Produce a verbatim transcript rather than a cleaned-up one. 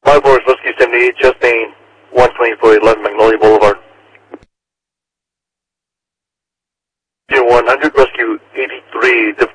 five four Whiskey seventy-eight, Chastain, one twenty-four eleven Magnolia Boulevard. one hundred Rescue eighty-three,